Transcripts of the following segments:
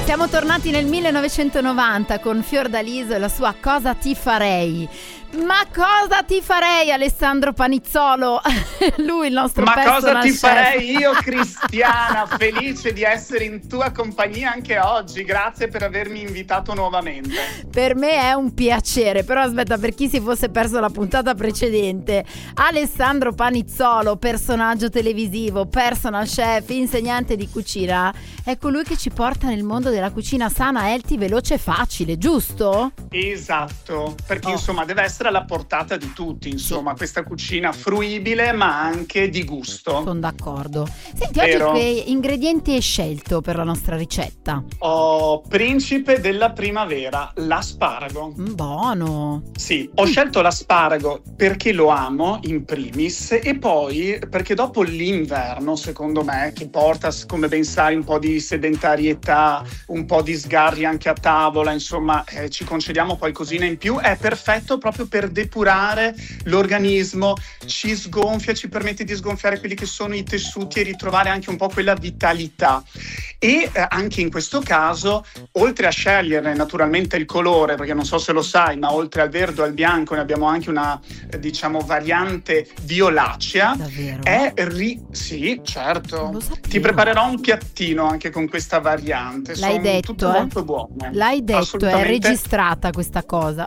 Siamo tornati nel 1990 con Fiordaliso e la sua Cosa ti farei. Ma cosa ti farei, Alessandro Panizzolo? Lui il nostro personal Ma cosa ti chef. farei io, Cristiana? Felice di essere in tua compagnia anche oggi. Grazie per avermi invitato nuovamente. Per me è un piacere. Però aspetta, per chi si fosse perso la puntata precedente, Alessandro Panizzolo, personaggio televisivo, personal chef, insegnante di cucina, è colui che ci porta nel mondo della cucina sana, healthy, veloce e facile, giusto? Esatto, perché insomma deve essere alla portata di tutti, insomma, questa cucina fruibile ma anche di gusto. Sono d'accordo. Senti, oggi che ingredienti hai scelto per la nostra ricetta? Principe della primavera, l'asparago. Buono. Sì, ho scelto l'asparago perché lo amo in primis e poi perché dopo l'inverno, secondo me, che porta, come ben sai, un po' di sedentarietà, un po' di sgarri anche a tavola, insomma, ci concediamo qualcosina in più, è perfetto proprio per depurare l'organismo, ci sgonfia, ci permette di sgonfiare quelli che sono i tessuti e ritrovare anche un po' quella vitalità. E anche in questo caso, oltre a scegliere naturalmente il colore, perché non so se lo sai, ma oltre al verde e al bianco ne abbiamo anche una, variante violacea. Davvero? Sì, certo. Non lo sapevo. Ti preparerò un piattino anche con questa variante. L'hai detto, tutte molto buone. L'hai detto, è registrata questa cosa.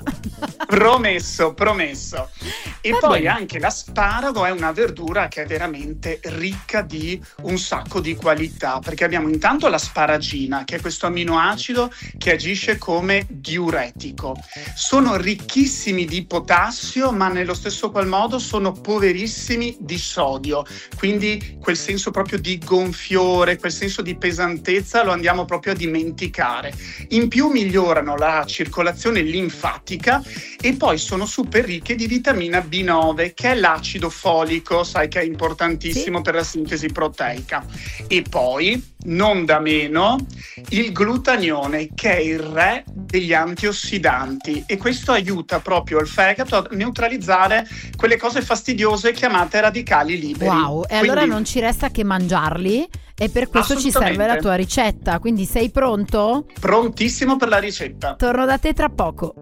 Promesso. E Va poi bene. anche l'asparago è una verdura che è veramente ricca di un sacco di qualità, perché abbiamo intanto l'asparagina, che è questo aminoacido che agisce come diuretico. Sono ricchissimi di potassio, ma nello stesso qual modo sono poverissimi di sodio, quindi quel senso proprio di gonfiore, quel senso di pesantezza lo andiamo proprio a dimenticare. In più migliorano la circolazione linfatica e poi sono super ricche di vitamina B9, che è l'acido folico, sai che è importantissimo per la sintesi proteica. E poi, non da meno, il glutanione, che è il re degli antiossidanti, e questo aiuta proprio il fegato a neutralizzare quelle cose fastidiose chiamate radicali liberi. Wow, e allora non ci resta che mangiarli, e per questo ci serve la tua ricetta. Quindi sei pronto? Prontissimo per la ricetta. Torno da te tra poco.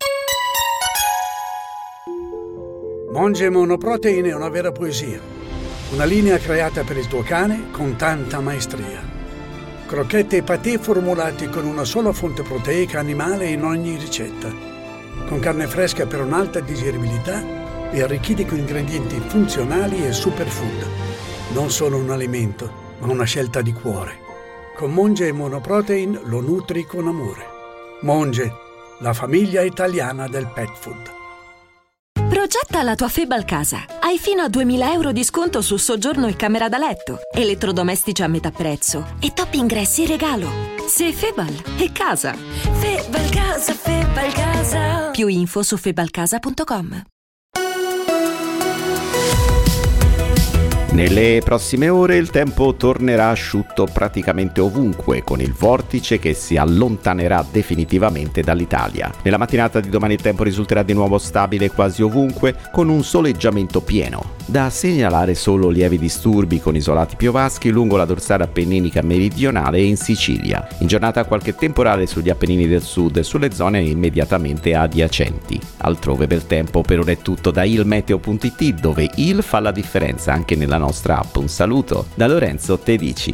Monge Monoprotein è una vera poesia. Una linea creata per il tuo cane con tanta maestria. Crocchette e patè formulati con una sola fonte proteica animale in ogni ricetta. Con carne fresca per un'alta digeribilità e arricchiti con ingredienti funzionali e superfood. Non solo un alimento, ma una scelta di cuore. Con Monge Monoprotein lo nutri con amore. Monge, la famiglia italiana del pet food. Progetta la tua Febal casa. Hai fino a 2.000 euro di sconto su soggiorno e camera da letto, elettrodomestici a metà prezzo e top ingressi regalo. Se Febal è casa. Febal casa, Febal casa. Più info su febalcasa.com. Nelle prossime ore il tempo tornerà asciutto praticamente ovunque, con il vortice che si allontanerà definitivamente dall'Italia. Nella mattinata di domani il tempo risulterà di nuovo stabile quasi ovunque, con un soleggiamento pieno. Da segnalare solo lievi disturbi con isolati piovaschi lungo la dorsale appenninica meridionale e in Sicilia. In giornata qualche temporale sugli Appennini del Sud e sulle zone immediatamente adiacenti. Altrove bel tempo. Per ora è tutto da ilmeteo.it, dove il fa la differenza anche nella nostra app. Un saluto da Lorenzo Tedici.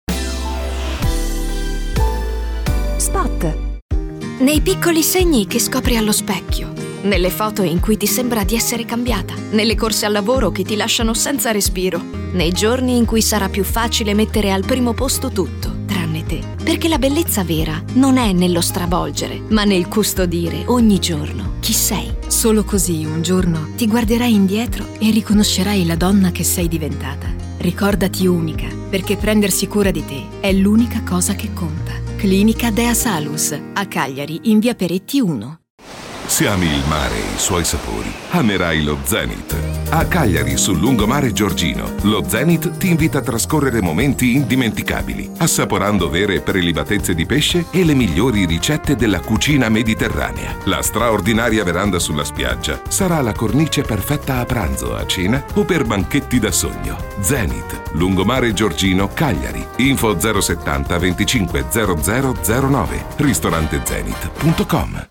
Spot. Nei piccoli segni che scopri allo specchio, nelle foto in cui ti sembra di essere cambiata, nelle corse al lavoro che ti lasciano senza respiro, nei giorni in cui sarà più facile mettere al primo posto tutto, tranne te. Perché la bellezza vera non è nello stravolgere, ma nel custodire ogni giorno chi sei. Solo così un giorno ti guarderai indietro e riconoscerai la donna che sei diventata. Ricordati unica, perché prendersi cura di te è l'unica cosa che conta. Clinica Dea Salus, a Cagliari, in via Peretti 1. Se ami il mare e i suoi sapori, amerai lo Zenith. A Cagliari, sul lungomare Giorgino, lo Zenith ti invita a trascorrere momenti indimenticabili, assaporando vere e prelibatezze di pesce e le migliori ricette della cucina mediterranea. La straordinaria veranda sulla spiaggia sarà la cornice perfetta a pranzo, a cena o per banchetti da sogno. Zenith, lungomare Giorgino, Cagliari. Info 070 25 0009. ristorantezenith.com.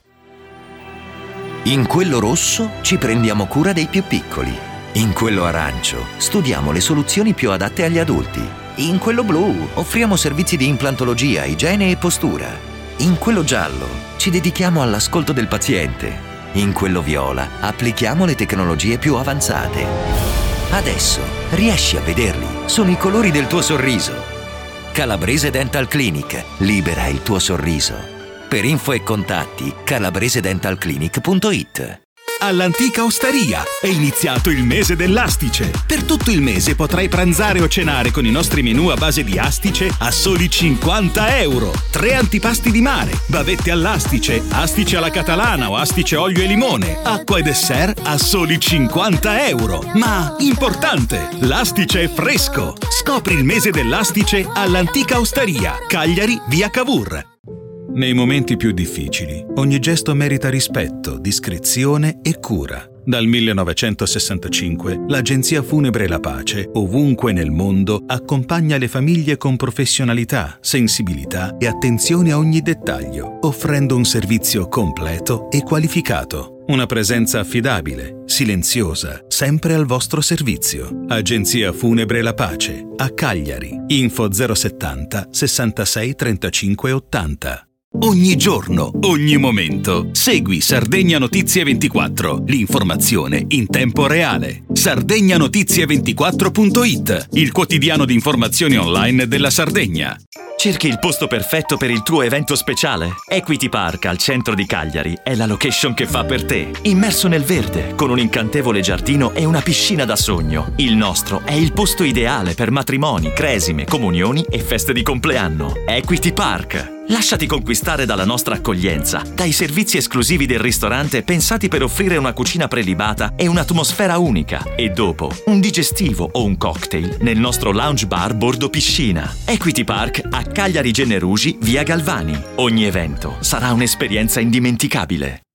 In quello rosso ci prendiamo cura dei più piccoli. In quello arancio studiamo le soluzioni più adatte agli adulti. In quello blu offriamo servizi di implantologia, igiene e postura. In quello giallo ci dedichiamo all'ascolto del paziente. In quello viola applichiamo le tecnologie più avanzate. Adesso riesci a vederli. Sono i colori del tuo sorriso. Calabrese Dental Clinic. Libera il tuo sorriso. Per info e contatti calabresedentalclinic.it. All'Antica Osteria è iniziato il mese dell'astice. Per tutto il mese potrai pranzare o cenare con i nostri menù a base di astice a soli 50 euro. 3 antipasti di mare, bavette all'astice, astice alla catalana o astice olio e limone, acqua e dessert a soli 50 euro. Ma, importante, l'astice è fresco. Scopri il mese dell'astice all'Antica Osteria, Cagliari, via Cavour. Nei momenti più difficili, ogni gesto merita rispetto, discrezione e cura. Dal 1965, l'Agenzia Funebre La Pace, ovunque nel mondo, accompagna le famiglie con professionalità, sensibilità e attenzione a ogni dettaglio, offrendo un servizio completo e qualificato. Una presenza affidabile, silenziosa, sempre al vostro servizio. Agenzia Funebre La Pace, a Cagliari. Info 070 66 35 80. Ogni giorno, ogni momento. Segui Sardegna Notizie 24, l'informazione in tempo reale. Sardegnotizie24.it, il quotidiano di informazioni online della Sardegna. Cerchi il posto perfetto per il tuo evento speciale? Equity Park al centro di Cagliari è la location che fa per te. Immerso nel verde, con un incantevole giardino e una piscina da sogno. Il nostro è il posto ideale per matrimoni, cresime, comunioni e feste di compleanno. Equity Park. Lasciati conquistare dalla nostra accoglienza, dai servizi esclusivi del ristorante pensati per offrire una cucina prelibata e un'atmosfera unica. E dopo, un digestivo o un cocktail nel nostro lounge bar bordo piscina. Equity Park a Cagliari Gennerugi, via Galvani. Ogni evento sarà un'esperienza indimenticabile.